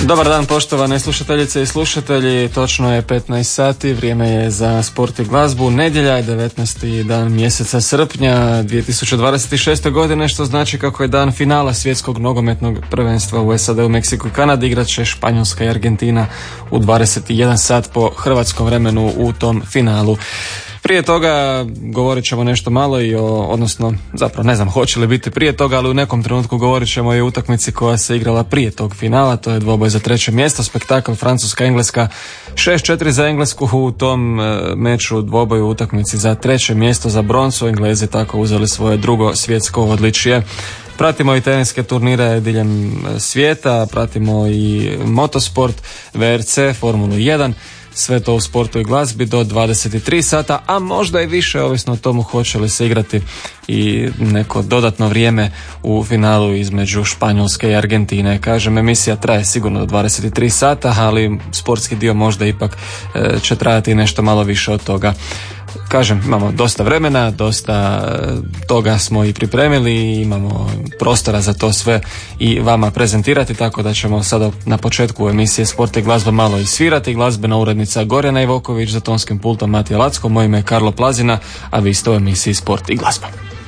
Dobar dan poštovane slušateljice i slušatelji, točno je 15 sati, vrijeme je za sport i glazbu. Nedjelja je 19. dan mjeseca srpnja 2026. godine, što znači kako je dan finala svjetskog nogometnog prvenstva u SAD, Meksiku i Kanadi. Igrat će Španjolska i Argentina u 21 sat po hrvatskom vremenu u tom finalu. Prije toga govorit ćemo nešto malo i odnosno zapravo ne znam hoće li biti prije toga, ali u nekom trenutku govorit ćemo i o utakmici koja se igrala prije tog finala, to je dvoboj za treće mjesto, spektakl Francuska-Engleska, 6-4 za Englesku u tom meču, dvoboju utakmici za treće mjesto, za broncu. Englezi tako uzeli svoje drugo svjetsko odličje. Pratimo i teniske turnire diljem svijeta, pratimo i motosport, VRC, Formulu 1, sve to u sportu i glazbi do 23 sata, a možda i više, ovisno o tomu hoće li se igrati i neko dodatno vrijeme u finalu između Španjolske i Argentine. Kažem, emisija traje sigurno do 23 sata, ali sportski dio možda ipak će trajati nešto malo više od toga. Kažem, imamo dosta vremena, dosta toga smo i pripremili, imamo prostora za to sve i vama prezentirati, tako da ćemo sada na početku emisije Sport i glazba malo i svirati. Glazbena urednica Gorjana Ivoković, za tonskim pultom Matija Lacko, moje ime je Karlo Plazina, a vi ste u emisiji Sport i glazba.